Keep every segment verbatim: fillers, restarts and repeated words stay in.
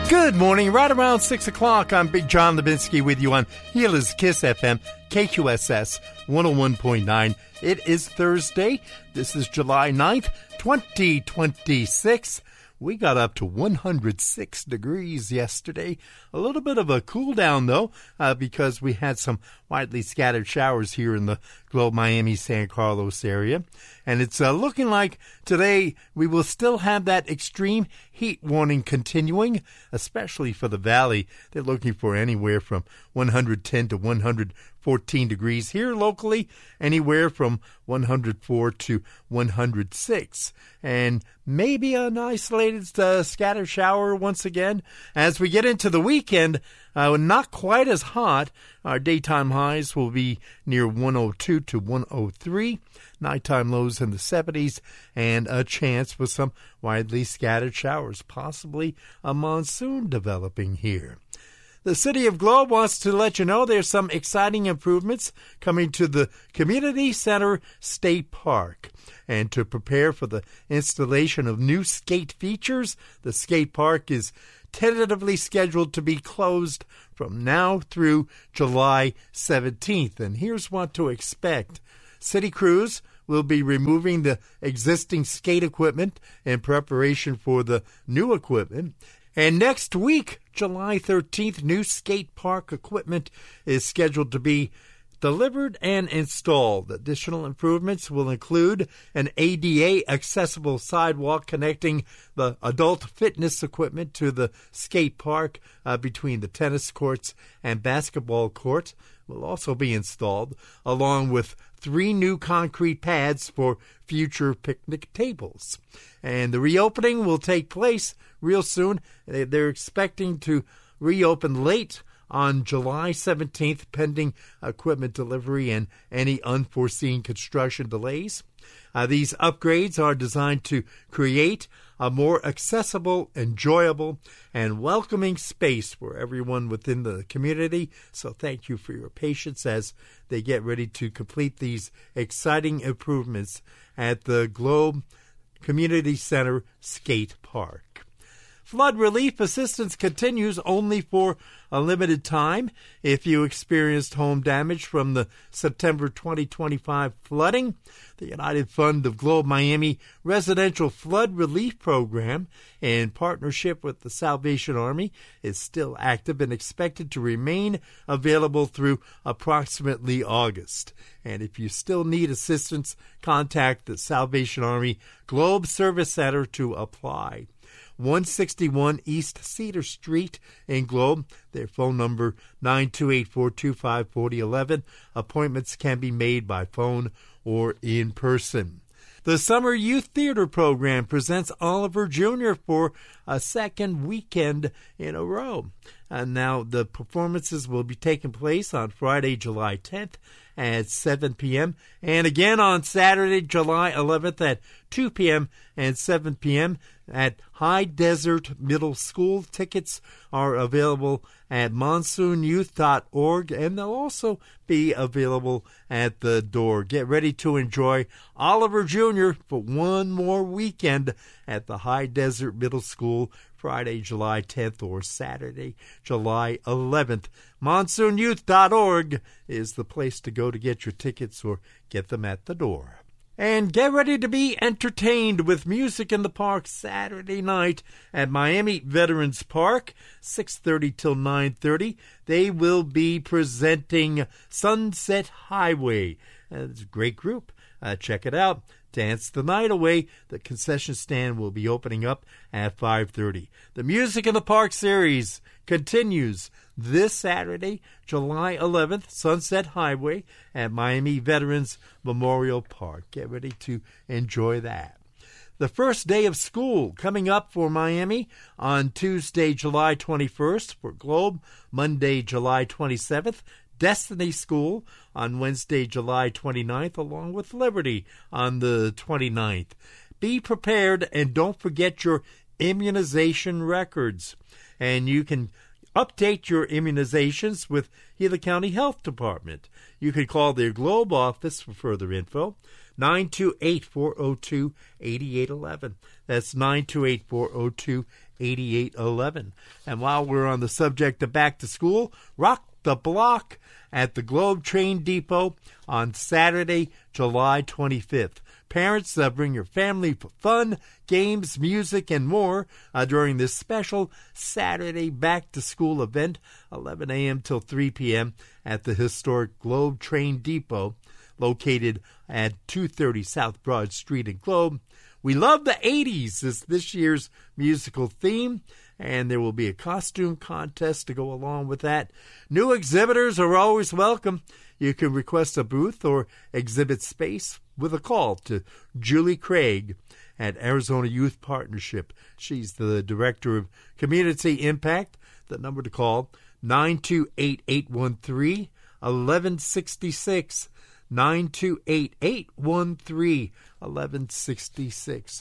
Good morning. Right around six o'clock, I'm Big John Levinsky with you on Healers Kiss F M, K Q S S one oh one point nine. It is Thursday. This is July ninth, twenty twenty-six. We got up to one hundred six degrees yesterday. A little bit of a cool down, though, uh, because we had some widely scattered showers here in the Globe, Miami, San Carlos area. And it's uh, looking like today we will still have that extreme heat warning continuing, especially for the valley. They're looking for anywhere from one hundred ten to one hundred fourteen degrees. Here locally, anywhere from one hundred four to one hundred six. And maybe an isolated uh, scattered shower once again. As we get into the weekend, uh, not quite as hot. Our daytime highs will be near one oh two to one oh three. Nighttime lows in the seventies, and a chance for some widely scattered showers, possibly a monsoon developing here. The City of Globe wants to let you know there's some exciting improvements coming to the Community Center State Park. And to prepare for the installation of new skate features, the skate park is tentatively scheduled to be closed from now through July seventeenth. And here's what to expect. City crews will be removing the existing skate equipment in preparation for the new equipment. And next week, July thirteenth, new skate park equipment is scheduled to be delivered and installed. Additional improvements will include an A D A-accessible sidewalk connecting the adult fitness equipment to the skate park uh, between the tennis courts and basketball courts will also be installed, along with three new concrete pads for future picnic tables. And the reopening will take place real soon. They're expecting to reopen late on July seventeenth, pending equipment delivery and any unforeseen construction delays. Uh, these upgrades are designed to create a more accessible, enjoyable, and welcoming space for everyone within the community. So thank you for your patience as they get ready to complete these exciting improvements at the Globe Community Center Skate Park. Flood relief assistance continues only for a limited time. If you experienced home damage from the September twenty twenty-five flooding, the United Fund of Globe Miami Residential Flood Relief Program, in partnership with the Salvation Army, is still active and expected to remain available through approximately August. And if you still need assistance, contact the Salvation Army Globe Service Center to apply. one sixty-one East Cedar Street in Globe. Their phone number nine two eight, four two five, four oh one one. Appointments can be made by phone or in person. The Summer Youth Theater Program presents Oliver Junior for a second weekend in a row. And now the performances will be taking place on Friday, July tenth at seven p.m. and again on Saturday, July eleventh at two p.m. and seven p.m. at High Desert Middle School. Tickets are available at monsoon youth dot org, and they'll also be available at the door. Get ready to enjoy Oliver Junior for one more weekend at the High Desert Middle School, Friday, July tenth or Saturday, July eleventh. monsoon youth dot org is the place to go to get your tickets or get them at the door. And get ready to be entertained with Music in the Park Saturday night at Miami Veterans Park, six thirty till nine thirty. They will be presenting Sunset Highway. Uh, it's a great group. Uh, check it out. Dance the Night Away. The concession stand will be opening up at five thirty. The Music in the Park series continues this Saturday, July eleventh, Sunset Highway at Miami Veterans Memorial Park. Get ready to enjoy that. The first day of school coming up for Miami on Tuesday, July twenty-first for Globe, Monday, July twenty-seventh, Destiny School on Wednesday, July twenty-ninth, along with Liberty on the twenty-ninth. Be prepared and don't forget your immunization records. And you can update your immunizations with Gila County Health Department. You can call their Globe office for further info, nine two eight, four oh two, eight eight one one. That's nine two eight, four oh two, eighty-eight eleven. And while we're on the subject of back to school, rock the block at the Globe Train Depot on Saturday, July twenty-fifth. Parents, uh, bring your family for fun, games, music, and more uh, during this special Saturday back-to-school event, eleven a.m. till three p.m. at the historic Globe Train Depot, located at two thirty South Broad Street in Globe. We love the eighties is this year's musical theme, and there will be a costume contest to go along with that. New exhibitors are always welcome. You can request a booth or exhibit space with a call to Julie Craig at Arizona Youth Partnership. She's the Director of Community Impact. The number to call, nine two eight, eight one three, one one six six, nine two eight, eight one three, one one six six.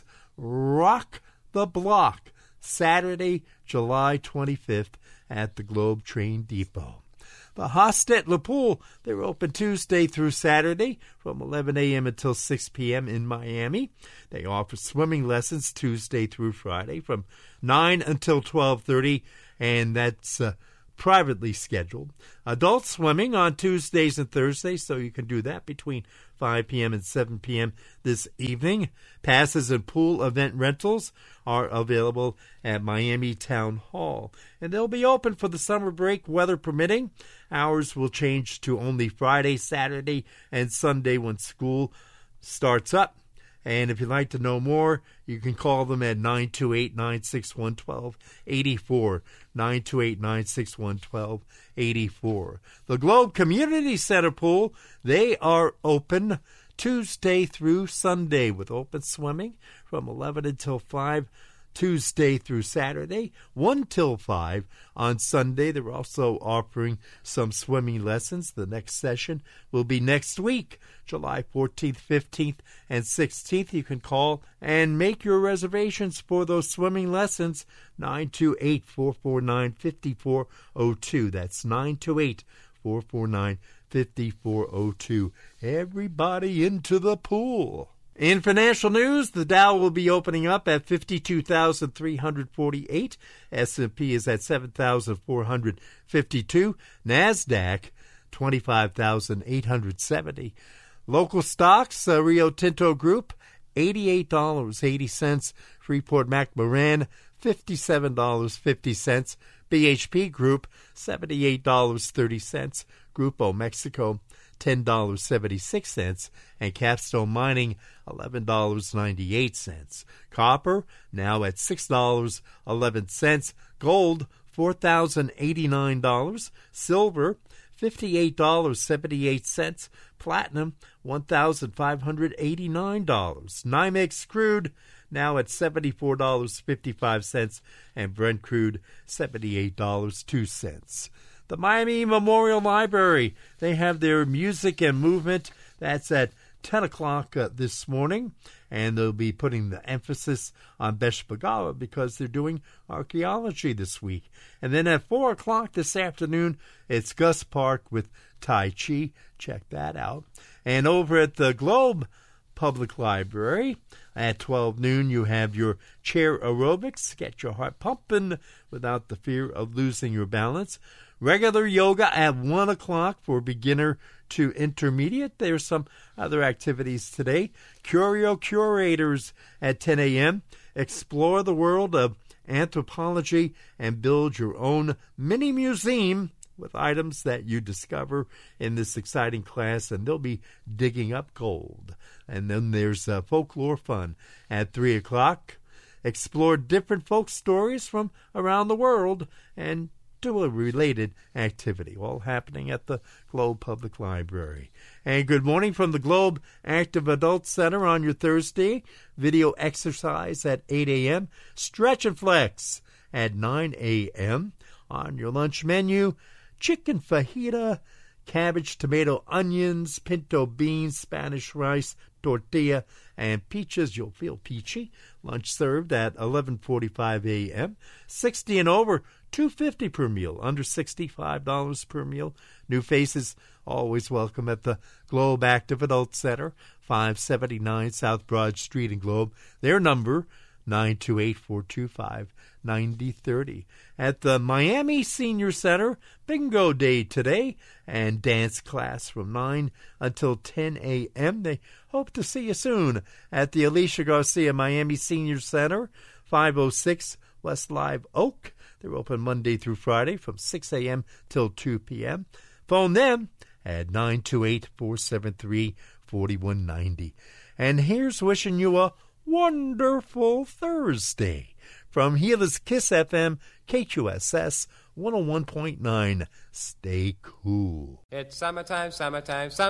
Rock the block, Saturday, July twenty-fifth at the Globe Train Depot. The Hostet Le Pool, they're open Tuesday through Saturday from eleven a.m. until six p.m. in Miami. They offer swimming lessons Tuesday through Friday from nine until twelve thirty, and that's uh, privately scheduled. Adult swimming on Tuesdays and Thursdays, so you can do that between five p.m. and seven p.m. this evening. Passes and pool event rentals are available at Miami Town Hall, and they'll be open for the summer break, weather permitting. Hours will change to only Friday, Saturday, and Sunday when school starts up. And if you'd like to know more, you can call them at nine two eight, nine six one, one two eight four, nine two eight, nine six one, one two eight four. The Globe Community Center Pool, they are open Tuesday through Sunday with open swimming from eleven until five, Tuesday through Saturday, one till five. On Sunday, they're also offering some swimming lessons. The next session will be next week, July fourteenth, fifteenth, and sixteenth. You can call and make your reservations for those swimming lessons, nine two eight, four four nine, five four zero two. That's nine two eight, four four nine, five four zero two. Everybody into the pool. In financial news, the Dow will be opening up at fifty-two thousand three hundred forty-eight. S and P is at seven thousand four hundred fifty-two. NASDAQ, twenty-five thousand eight hundred seventy. Local stocks, uh, Rio Tinto Group, eighty-eight dollars and eighty cents. Freeport-McMoRan, fifty-seven dollars and fifty cents. B H P Group, seventy-eight dollars and thirty cents. Grupo Mexico, ten dollars and seventy-six cents, and Capstone Mining, eleven dollars and ninety-eight cents. Copper, now at six dollars and eleven cents. Gold, four thousand eighty-nine dollars. Silver, fifty-eight dollars and seventy-eight cents. Platinum, one thousand five hundred eighty-nine dollars. NYMEX crude, now at seventy-four dollars and fifty-five cents, and Brent crude, seventy-eight dollars and two cents. The Miami Memorial Library, they have their music and movement. That's at ten o'clock uh, this morning, and they'll be putting the emphasis on Beshpagawa because they're doing archaeology this week. And then at four o'clock this afternoon, it's Gus Park with Tai Chi. Check that out. And over at the Globe Public Library, at twelve noon, you have your chair aerobics. Get your heart pumping without the fear of losing your balance. Regular yoga at one o'clock for beginner to intermediate. There's some other activities today. Curio Curators at ten a.m. Explore the world of anthropology and build your own mini museum with items that you discover in this exciting class, and they'll be digging up gold. And then there's uh, folklore fun at three o'clock. Explore different folk stories from around the world and do a related activity, all happening at the Globe Public Library. And good morning from the Globe Active Adult Center on your Thursday. Video exercise at eight a.m. Stretch and flex at nine a.m. On your lunch menu, chicken fajita, cabbage, tomato, onions, pinto beans, Spanish rice, tortilla, and peaches. You'll feel peachy. Lunch served at eleven forty-five a.m. sixty and over, two dollars and fifty cents per meal. Under sixty-five dollars per meal. New faces always welcome at the Globe Active Adult Center, five seventy-nine South Broad Street in Globe. Their number, nine two eight, four two five, nine zero three zero. At the Miami Senior Center, bingo day today and dance class from nine until ten a.m. They hope to see you soon at the Alicia Garcia Miami Senior Center, five oh six West Live Oak. They're open Monday through Friday from six a.m. till two p.m. Phone them at nine two eight, four seven three, four one nine zero. And here's wishing you a wonderful Thursday from Gila's Kiss F M, K Q S S one oh one point nine. Stay cool. It's summertime, summertime, summertime.